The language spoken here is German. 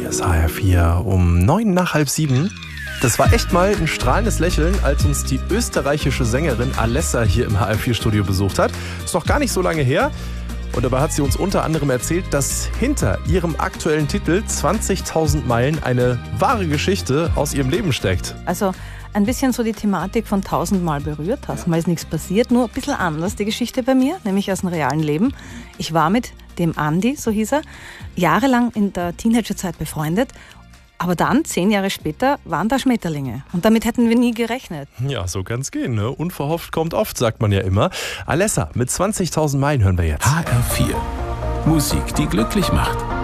Hier ist HR4 um 6:09. Das war echt mal ein strahlendes Lächeln, als uns die österreichische Sängerin Alessa hier im HR4-Studio besucht hat. Ist noch gar nicht so lange her. Und dabei hat sie uns unter anderem erzählt, dass hinter ihrem aktuellen Titel 20.000 Meilen eine wahre Geschichte aus ihrem Leben steckt. Also ein bisschen so die Thematik von 1000 Mal berührt. 1000 Mal ist nichts passiert, nur ein bisschen anders die Geschichte bei mir, nämlich aus dem realen Leben. Ich war mit dem Andi, so hieß er, jahrelang in der Teenagerzeit befreundet. Aber dann, 10 Jahre später, waren da Schmetterlinge. Und damit hätten wir nie gerechnet. Ja, so kann's gehen, ne? Unverhofft kommt oft, sagt man ja immer. Alessa mit 20.000 Meilen hören wir jetzt. HR4. Musik, die glücklich macht.